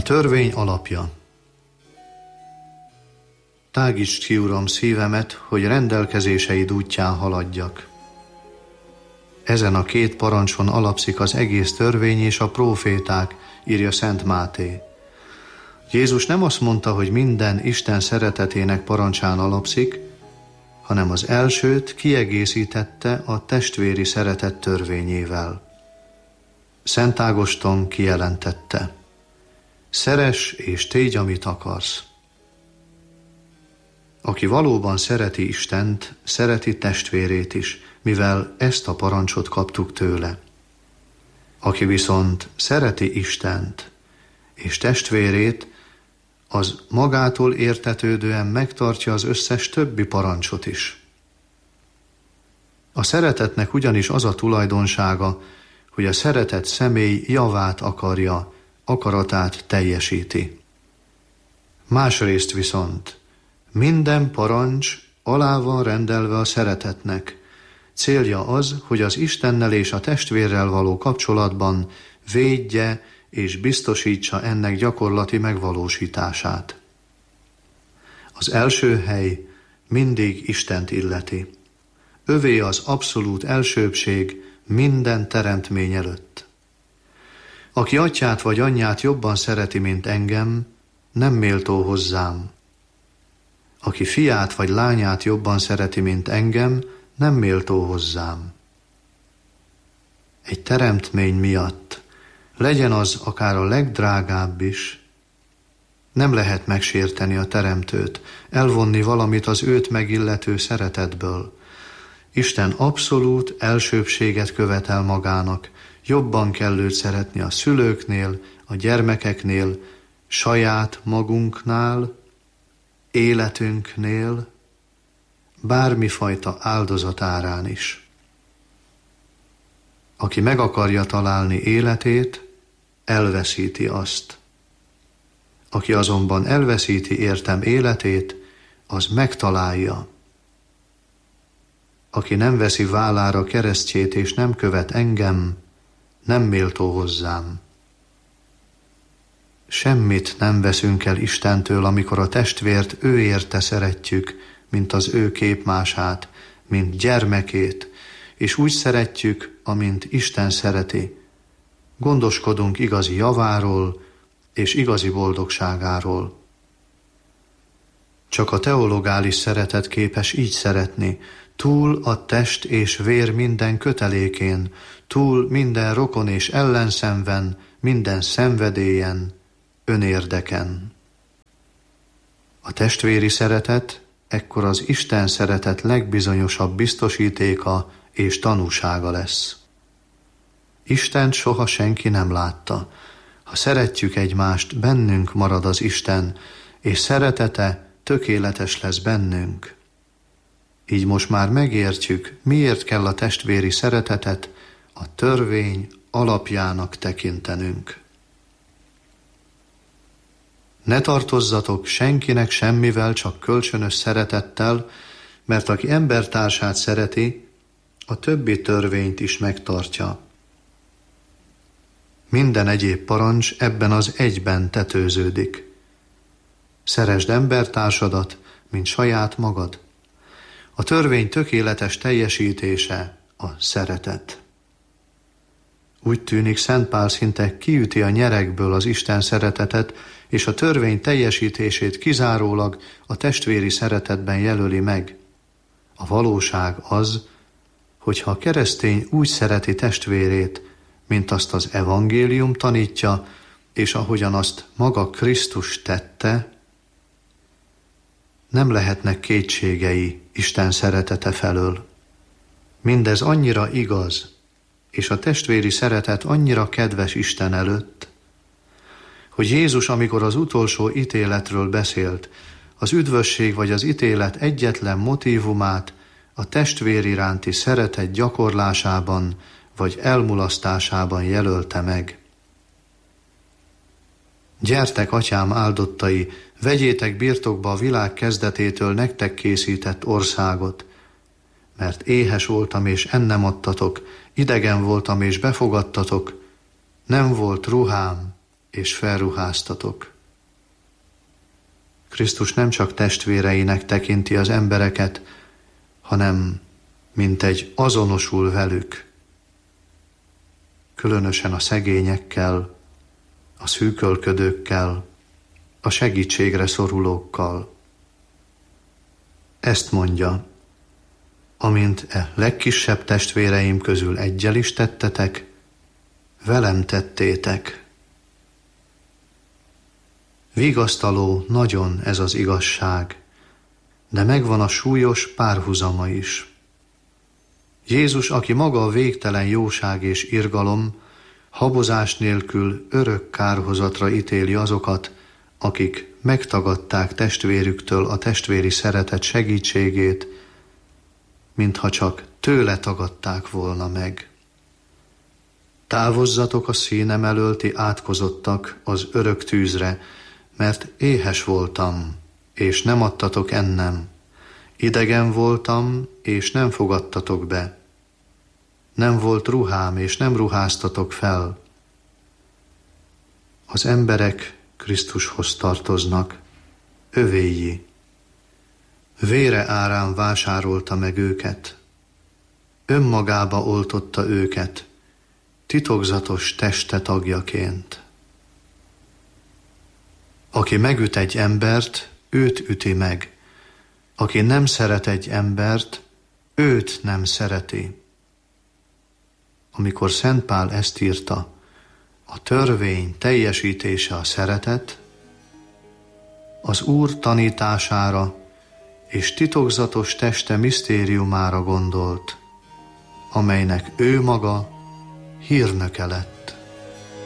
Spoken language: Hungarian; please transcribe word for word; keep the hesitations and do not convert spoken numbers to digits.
A törvény alapja. Tágítsd ki, Uram, szívemet, hogy rendelkezéseid útján haladjak. Ezen a két parancson alapszik az egész törvény és a próféták, írja Szent Máté. Jézus nem azt mondta, hogy minden Isten szeretetének parancsán alapszik, hanem az elsőt kiegészítette a testvéri szeretet törvényével. Szent Ágoston kijelentette: szeress és tégy, amit akarsz. Aki valóban szereti Istent, szereti testvérét is, mivel ezt a parancsot kaptuk tőle. Aki viszont szereti Istent és testvérét, az magától értetődően megtartja az összes többi parancsot is. A szeretetnek ugyanis az a tulajdonsága, hogy a szeretett személy javát akarja, akaratát teljesíti. Másrészt viszont minden parancs alá van rendelve a szeretetnek. Célja az, hogy az Istennel és a testvérrel való kapcsolatban védje és biztosítsa ennek gyakorlati megvalósítását. Az első hely mindig Istent illeti. Övé az abszolút elsőbbség minden teremtmény előtt. Aki atyát vagy anyját jobban szereti, mint engem, nem méltó hozzám. Aki fiát vagy lányát jobban szereti, mint engem, nem méltó hozzám. Egy teremtmény miatt, legyen az akár a legdrágább is, nem lehet megsérteni a teremtőt, elvonni valamit az őt megillető szeretetből. Isten abszolút elsőbbséget követel magának, jobban kell őt szeretni a szülőknél, a gyermekeknél, saját magunknál, életünknél, bármifajta áldozat árán is. Aki meg akarja találni életét, elveszíti azt. Aki azonban elveszíti értem életét, az megtalálja. Aki nem veszi vállára keresztjét és nem követ engem, nem méltó hozzám. Semmit nem veszünk el Istentől, amikor a testvért ő érte szeretjük, mint az ő képmását, mint gyermekét, és úgy szeretjük, amint Isten szereti. Gondoskodunk igazi javáról és igazi boldogságáról. Csak a teologális szeretet képes így szeretni, túl a test és vér minden kötelékén, túl minden rokon és ellenszenven, minden szenvedélyen, önérdeken. A testvéri szeretet ekkor az Isten szeretet legbizonyosabb biztosítéka és tanúsága lesz. Istent soha senki nem látta. Ha szeretjük egymást, bennünk marad az Isten, és szeretete tökéletes lesz bennünk. Így most már megértjük, miért kell a testvéri szeretetet a törvény alapjának tekintenünk. Ne tartozzatok senkinek semmivel, csak kölcsönös szeretettel, mert aki embertársát szereti, a többi törvényt is megtartja. Minden egyéb parancs ebben az egyben tetőződik. Szeresd embertársadat, mint saját magad. A törvény tökéletes teljesítése a szeretet. Úgy tűnik, Szent Pál szinte kiüti a nyerekből az Isten szeretetet, és a törvény teljesítését kizárólag a testvéri szeretetben jelöli meg. A valóság az, hogy ha a keresztény úgy szereti testvérét, mint azt az evangélium tanítja, és ahogyan azt maga Krisztus tette, nem lehetnek kétségei Isten szeretete felől. Mindez annyira igaz, és a testvéri szeretet annyira kedves Isten előtt, hogy Jézus, amikor az utolsó ítéletről beszélt, az üdvösség vagy az ítélet egyetlen motívumát a testvér iránti szeretet gyakorlásában vagy elmulasztásában jelölte meg. Gyertek, atyám áldottai, vegyétek birtokba a világ kezdetétől nektek készített országot, mert éhes voltam és ennem adtatok, idegen voltam és befogadtatok, nem volt ruhám és felruháztatok. Krisztus nem csak testvéreinek tekinti az embereket, hanem mint egy azonosul velük, különösen a szegényekkel, a szűkölködőkkel, a segítségre szorulókkal. Ezt mondja, amint e legkisebb testvéreim közül eggyel is tettetek, velem tettétek. Vigasztaló nagyon ez az igazság, de megvan a súlyos párhuzama is. Jézus, aki maga a végtelen jóság és irgalom, habozás nélkül örök kárhozatra ítéli azokat, akik megtagadták testvérüktől a testvéri szeretet segítségét, mintha csak tőle tagadták volna meg. Távozzatok a színem elől, ti átkozottak az örök tűzre, mert éhes voltam, és nem adtatok ennem. Idegen voltam, és nem fogadtatok be. Nem volt ruhám, és nem ruháztatok fel. Az emberek Krisztushoz tartoznak, övéi. Vére árán vásárolta meg őket. Önmagába oltotta őket, titokzatos teste tagjaként. Aki megüt egy embert, őt üti meg. Aki nem szeret egy embert, őt nem szereti. Amikor Szent Pál ezt írta, a törvény teljesítése a szeretet, az Úr tanítására és titokzatos teste misztériumára gondolt, amelynek ő maga hírnöke lett.